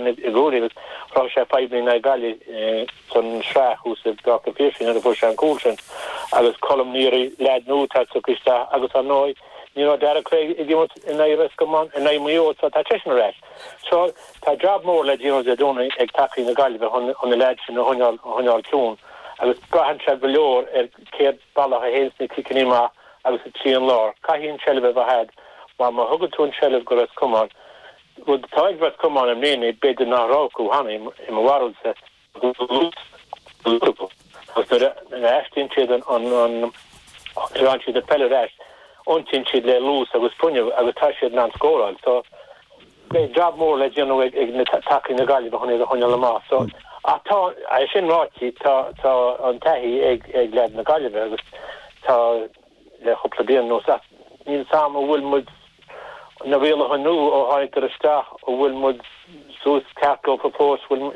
in Iguri from Sheffield na Gali son Shrach who's the Dr. Pearson and the Bush and Coulson agus columniri lad no tatsukista agus annoy Derek Craig in Iris come on and I meo so tachishna rash so ta job more lad they don't exactly na Gali on the lads in honal tune agus brahan chabelor care balla hensni kikinima agus chian law kahin chelbe had while my hugatun chelbe goras come on would the tide was come on and mean bed na roku hani in world set was the ashtin children on the pellet untin chid le lose agus punja agus tashed nan score so they job more like attacking the Gali behind the honalama so I thought I shouldn't watch it to on tahi egg led na Gali agus to le hopla no sa in sam will mud na real hanu o haid der sta o will mud so capital propose will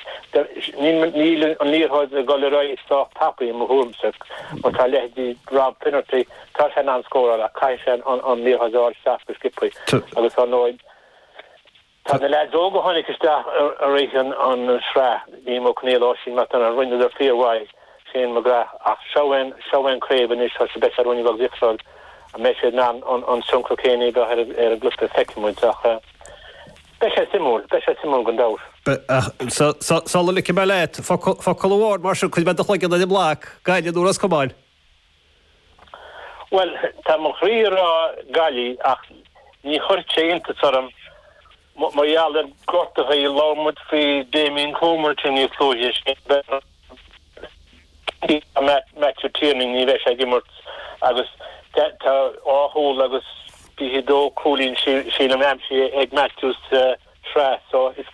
ni hoid the gallery stop happy in mohumsek o ta le di grab penalty ta han score la kaishan on ni hazard staff skipper agus annoyed ta the lads over honig sta a region on Shra ni mo knelo shin matan a run the fear wise Shane McGrath showen craven is such a better when you go zifrod a message nan on Suncle Kenny go had a gluft effect with Besha Simon Gondaus. But so look at ballet for Colward Marshall could be the like in the black guide do us come on. Well, Tamokhira Gali ni horche into soram Moyal got the hay lomut fi Damien Homer to new closures match turning ni vesha gimot agus that whole agus be do cooling she egg matches Shra so it's